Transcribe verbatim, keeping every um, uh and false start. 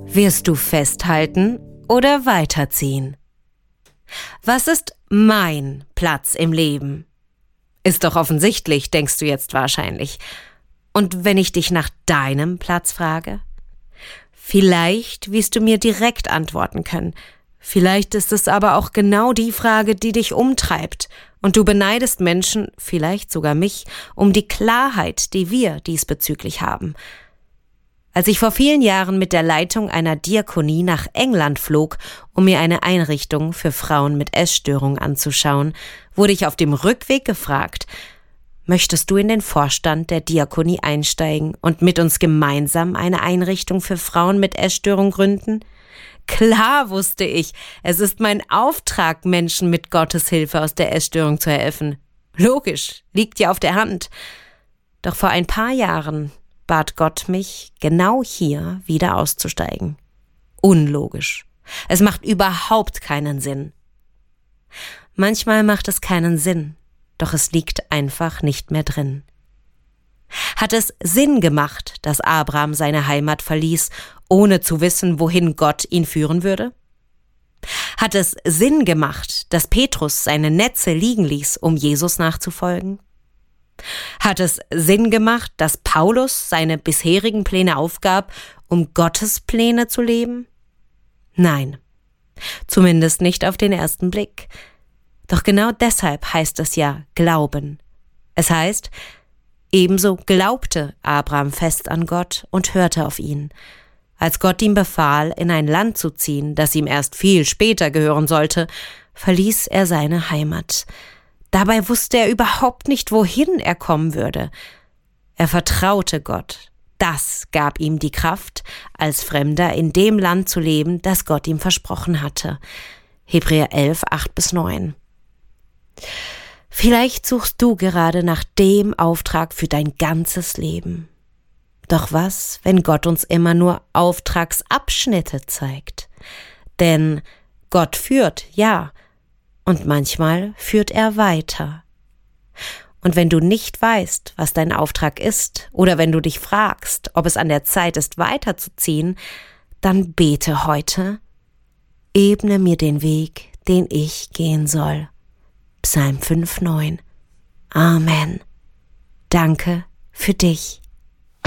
Wirst du festhalten oder weiterziehen? Was ist mein Platz im Leben? Ist doch offensichtlich, denkst du jetzt wahrscheinlich. Und wenn ich dich nach deinem Platz frage? Vielleicht wirst du mir direkt antworten können. Vielleicht ist es aber auch genau die Frage, die dich umtreibt. Und du beneidest Menschen, vielleicht sogar mich, um die Klarheit, die wir diesbezüglich haben. Als ich vor vielen Jahren mit der Leitung einer Diakonie nach England flog, um mir eine Einrichtung für Frauen mit Essstörung anzuschauen, wurde ich auf dem Rückweg gefragt: Möchtest du in den Vorstand der Diakonie einsteigen und mit uns gemeinsam eine Einrichtung für Frauen mit Essstörung gründen? Klar, wusste ich, es ist mein Auftrag, Menschen mit Gottes Hilfe aus der Essstörung zu helfen. Logisch, liegt ja auf der Hand. Doch vor ein paar Jahren bat Gott mich, genau hier wieder auszusteigen. Unlogisch. Es macht überhaupt keinen Sinn. Manchmal macht es keinen Sinn, doch es liegt einfach nicht mehr drin. Hat es Sinn gemacht, dass Abraham seine Heimat verließ, ohne zu wissen, wohin Gott ihn führen würde? Hat es Sinn gemacht, dass Petrus seine Netze liegen ließ, um Jesus nachzufolgen? Hat es Sinn gemacht, dass Paulus seine bisherigen Pläne aufgab, um Gottes Pläne zu leben? Nein, zumindest nicht auf den ersten Blick. Doch genau deshalb heißt es ja Glauben. Es heißt, ebenso glaubte Abraham fest an Gott und hörte auf ihn. Als Gott ihm befahl, in ein Land zu ziehen, das ihm erst viel später gehören sollte, verließ er seine Heimat. Dabei wusste er überhaupt nicht, wohin er kommen würde. Er vertraute Gott. Das gab ihm die Kraft, als Fremder in dem Land zu leben, das Gott ihm versprochen hatte. Hebräer elf, acht bis neun. Vielleicht suchst du gerade nach dem Auftrag für dein ganzes Leben. Doch was, wenn Gott uns immer nur Auftragsabschnitte zeigt? Denn Gott führt, ja, und manchmal führt er weiter. Und wenn du nicht weißt, was dein Auftrag ist, oder wenn du dich fragst, ob es an der Zeit ist, weiterzuziehen, dann bete heute: Ebne mir den Weg, den ich gehen soll. Psalm fünf, neun. Amen. Danke für dich.